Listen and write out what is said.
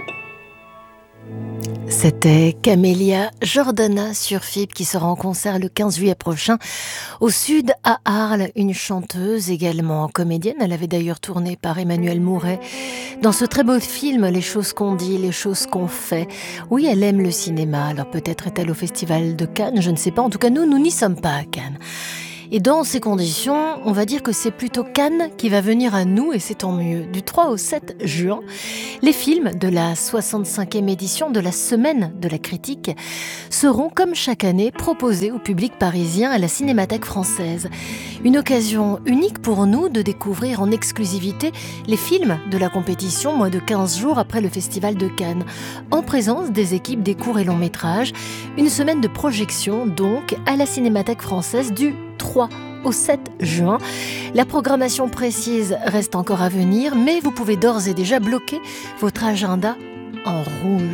C'était Camélia Jordana sur FIP qui sera en concert le 15 juillet prochain au sud à Arles. Une chanteuse également comédienne. Elle avait d'ailleurs tourné par Emmanuel Mouret dans ce très beau film Les choses qu'on dit, les choses qu'on fait. Oui, elle aime le cinéma. Alors peut-être est-elle au Festival de Cannes, je ne sais pas. En tout cas, nous n'y sommes pas à Cannes. Et dans ces conditions, on va dire que c'est plutôt Cannes qui va venir à nous, et c'est tant mieux. Du 3 au 7 juin, les films de la 65e édition de la Semaine de la Critique seront, comme chaque année, proposés au public parisien à la Cinémathèque française. Une occasion unique pour nous de découvrir en exclusivité les films de la compétition moins de 15 jours après le Festival de Cannes, en présence des équipes des courts et longs métrages. Une semaine de projection, donc, à la Cinémathèque française du 3 au 7 juin. La programmation précise reste encore à venir, mais vous pouvez d'ores et déjà bloquer votre agenda en rouge.